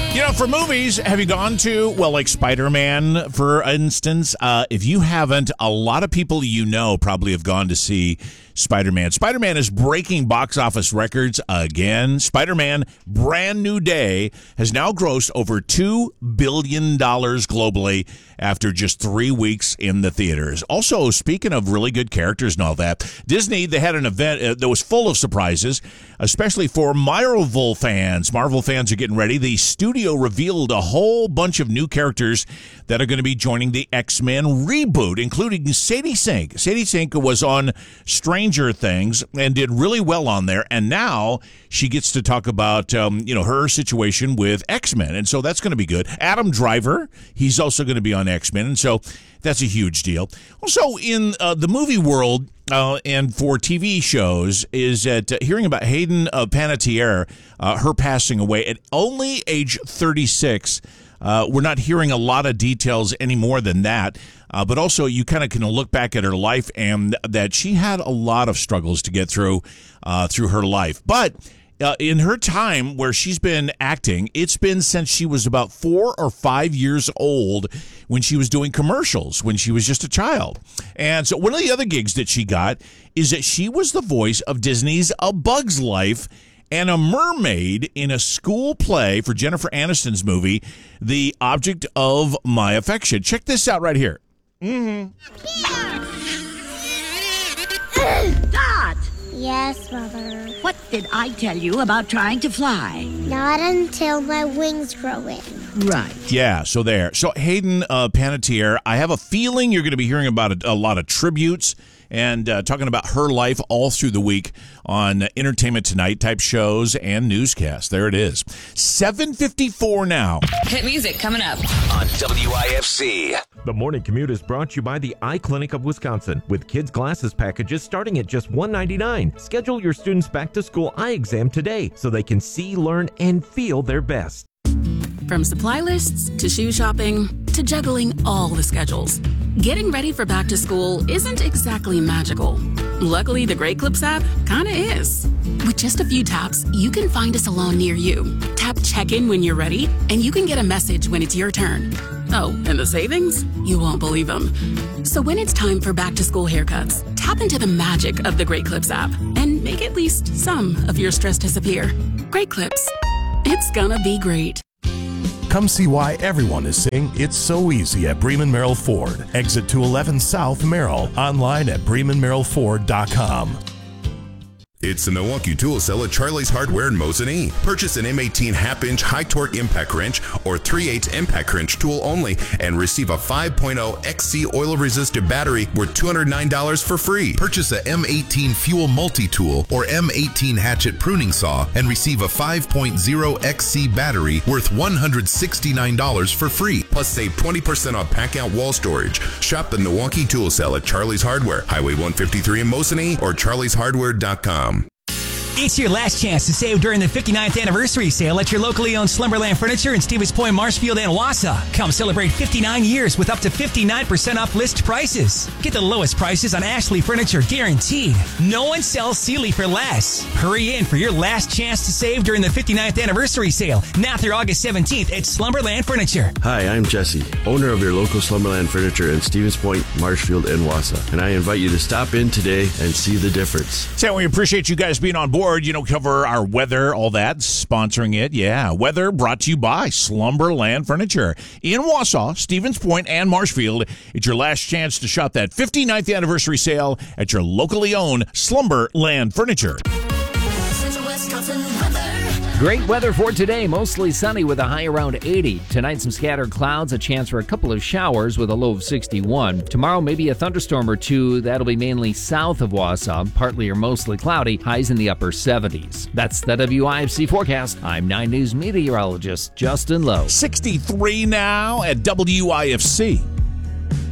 You know, for movies, have you gone to, well, like Spider-Man, for instance? If you haven't, a lot of people you know probably have gone to see Spider-Man. Spider-Man is breaking box office records again. Spider-Man Brand New Day has now grossed over $2 billion globally after just 3 weeks in the theaters. Also, speaking of really good characters and all that, Disney, they had an event that was full of surprises, especially for Marvel fans. Marvel fans are getting ready. The studio revealed a whole bunch of new characters that are going to be joining the X-Men reboot, including Sadie Sink. Sadie Sink was on Stranger Things and did really well on there, and now she gets to talk about her situation with X-Men, and so that's going to be good. Adam Driver, he's also going to be on X-Men, and so that's a huge deal. Also, in the movie world and for TV shows, is that hearing about Hayden Panettiere, her passing away at only age 36. We're not hearing a lot of details any more than that. But also, you kind of can look back at her life and that she had a lot of struggles to get through her life. But in her time where she's been acting, it's been since she was about 4 or 5 years old when she was doing commercials, when she was just a child. And so one of the other gigs that she got is that she was the voice of Disney's A Bug's Life and a mermaid in a school play for Jennifer Aniston's movie, The Object of My Affection. Check this out right here. Dot! Yes, Mother. What did I tell you about trying to fly? Not until my wings grow in. Right. Yeah, so there. So Hayden Panettiere, I have a feeling you're going to be hearing about a lot of tributes and talking about her life all through the week on Entertainment Tonight type shows and newscasts. There it is. 7:54 now. Hit music coming up on WIFC. The Morning Commute is brought to you by the Eye Clinic of Wisconsin, with kids' glasses packages starting at just $1.99. Schedule your students' back-to-school eye exam today so they can see, learn, and feel their best. From supply lists to shoe shopping to juggling all the schedules, getting ready for back to school isn't exactly magical. Luckily, the Great Clips app kinda is. With just a few taps, you can find a salon near you. Tap check-in when you're ready, and you can get a message when it's your turn. Oh, and the savings? You won't believe them. So when it's time for back to school haircuts, tap into the magic of the Great Clips app and make at least some of your stress disappear. Great Clips. It's gonna be great. Come see why everyone is saying it's so easy at Bremen Merrill Ford. Exit 211 South Merrill. Online at BremenMerrillFord.com. It's the Milwaukee Tool Sale at Charlie's Hardware in Mosinee. Purchase an M18 half-inch high-torque impact wrench or 3/8 impact wrench tool only and receive a 5.0 XC oil-resistant battery worth $209 for free. Purchase a M18 fuel multi-tool or M18 hatchet pruning saw and receive a 5.0 XC battery worth $169 for free. Plus save 20% on pack-out wall storage. Shop the Milwaukee Tool Sale at Charlie's Hardware, Highway 153 in Mosinee or charlieshardware.com. It's your last chance to save during the 59th anniversary sale at your locally owned Slumberland Furniture in Stevens Point, Marshfield, and Wausau. Come celebrate 59 years with up to 59% off list prices. Get the lowest prices on Ashley Furniture guaranteed. No one sells Sealy for less. Hurry in for your last chance to save during the 59th anniversary sale, now through August 17th at Slumberland Furniture. Hi, I'm Jesse, owner of your local Slumberland Furniture in Stevens Point, Marshfield, and Wausau. And I invite you to stop in today and see the difference. So we appreciate you guys being on board. Cover our weather, all that, sponsoring it. Yeah, weather brought to you by Slumberland Furniture in Wausau, Stevens Point, and Marshfield. It's your last chance to shop that 59th anniversary sale at your locally owned Slumberland Furniture. Great weather for today. Mostly sunny with a high around 80. Tonight, some scattered clouds, a chance for a couple of showers with a low of 61. Tomorrow, maybe a thunderstorm or two. That'll be mainly south of Wausau. Partly or mostly cloudy. Highs in the upper 70s. That's the WIFC forecast. I'm 9 News meteorologist Justin Lowe. 63 now at WIFC.